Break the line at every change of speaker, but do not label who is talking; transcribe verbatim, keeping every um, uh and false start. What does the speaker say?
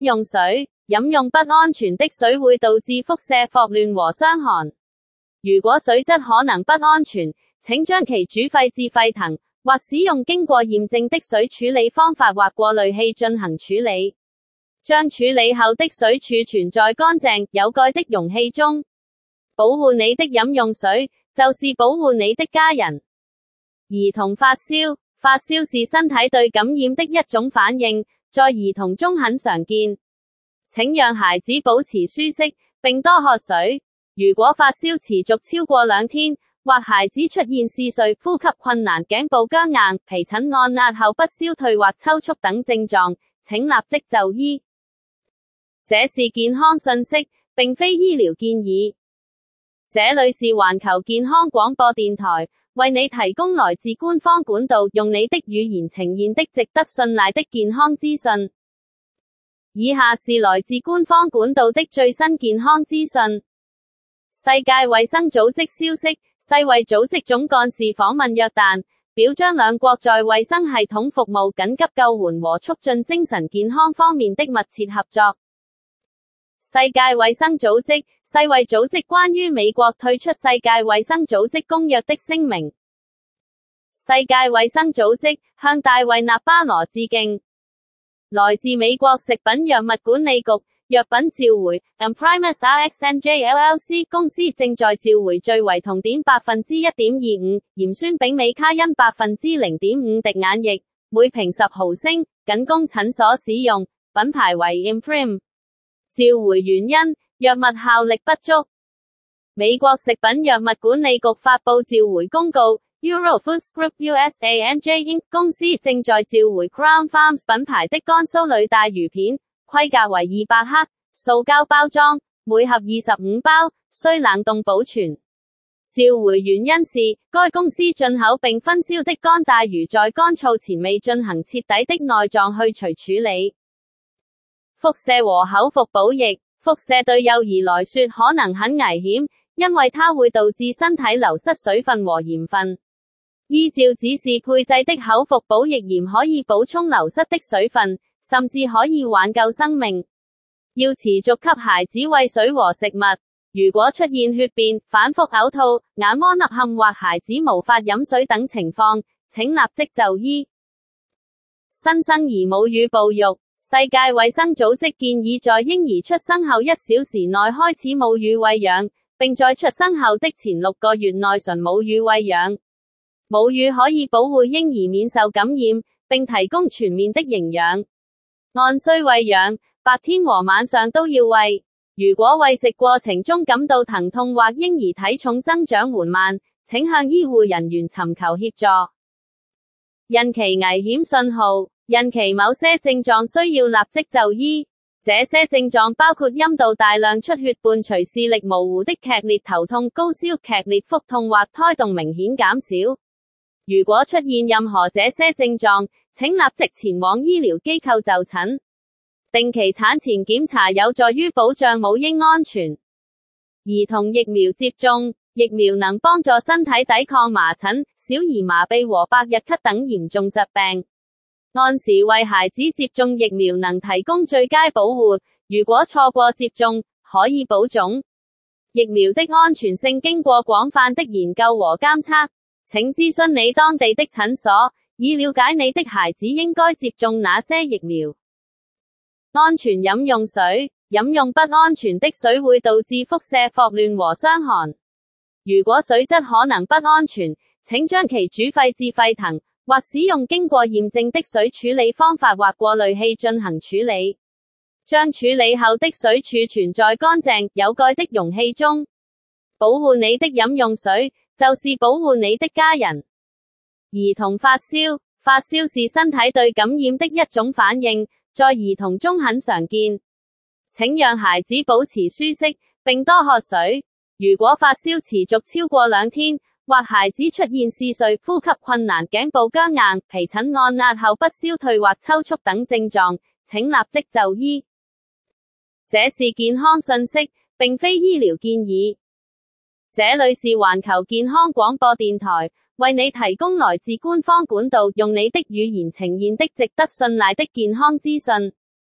用水，飲用不安全的水會導致輻射、霍亂和傷寒。如果水質可能不安全，請將其煮沸至沸騰，或使用經過驗證的水處理方法或過濾器進行處理。將處理後的水儲存在乾淨、有蓋的容器中。保護你的飲用水，就是保護你的家人。兒童發燒，發燒是身體對感染的一種反應，在兒童中很常見。請讓孩子保持舒適，並多喝水。如果發燒持續超過兩天，或孩子出現嗜睡、呼吸困難、頸部僵硬、皮疹按壓後不消退或抽搐等症狀，請立即就醫。這是健康信息，並非醫療建議。這裏是環球健康廣播電台，為你提供來自官方管道，用你的語言呈現的值得信賴的健康資訊。以下是來自官方管道的最新健康資訊。世界衛生組織消息，世衛組織總幹事訪問約旦，表彰兩國在衛生系統服務、緊急救援和促進精神健康方面的密切合作。世界衛生組織，世衛組織關於美國退出世界衛生組織公約的聲明。世界衛生組織向大衛納巴羅致敬。來自美國食品藥物管理局藥品召回 Imprimis R X N J L L C 公司正在召回最為酮碘百分之一點二五、鹽酸丙美卡因百分之零點五滴眼液，每瓶十毫升，僅供診所使用，品牌為 Imprim。召回原因，藥物效力不足。美國食品藥物管理局發佈召回公告 Euro Foods Group U S A N J Incorporated 公司正在召回 Crown Farms 品牌的乾酥裏帶魚片，規格為二百克，塑膠包裝，每盒二十五包，需冷凍保存。召回原因是，該公司進口並分銷的乾帶魚在乾燥前未進行徹底的內臟去除處理。輻射和口服補液，輻射對幼兒來說可能很危險，因為它會導致身體流失水分和鹽分。依照指示配製的口服補液鹽可以補充流失的水分，甚至可以挽救生命。要持續給孩子餵水和食物。如果出現血便、反覆嘔吐、眼窩凹陷或孩子無法飲水等情況，請立即就醫。新生兒母乳哺育，世界衛生組織建議在嬰兒出生後一小時內開始母乳餵養，並在出生後的前六個月內純母乳餵養。母乳可以保護嬰兒免受感染，並提供全面的營養。按需餵養，白天和晚上都要餵。如果餵食過程中感到疼痛或嬰兒體重增長緩慢，請向醫護人員尋求協助。孕期危險信號，孕期某些症狀需要立即就醫。這些症狀包括陰道大量出血伴隨視力模糊的劇烈頭痛、高燒、劇烈腹痛或胎動明顯減少。如果出現任何這些症狀，請立即前往醫療機構就診。定期產前檢查有助於保障母嬰安全。兒童疫苗接種，疫苗能幫助身體抵抗麻疹、小兒麻痹和百日咳等嚴重疾病。按時為孩子接種疫苗能提供最佳保護，如果錯過接種，可以保種。疫苗的安全性經過廣泛的研究和監測，請諮詢你當地的診所，以了解你的孩子應該接種哪些疫苗。安全飲用水，飲用不安全的水會導致輻射、霍亂和傷寒。如果水質可能不安全，請將其煮沸至沸騰，或使用經過驗證的水處理方法或過濾器進行處理。將處理後的水儲存在乾淨、有蓋的容器中。保護你的飲用水，就是保護你的家人。兒童發燒，發燒是身體對感染的一種反應，在兒童中很常見。請讓孩子保持舒適，並多喝水。如果發燒持續超過兩天，或孩子出現嗜睡、呼吸困難、頸部僵硬、皮疹按壓後不消退或抽搐等症狀，請立即就醫。這是健康信息，並非醫療建議。這裏是環球健康廣播電台，為你提供來自官方管道，用你的語言呈現的值得信賴的健康資訊。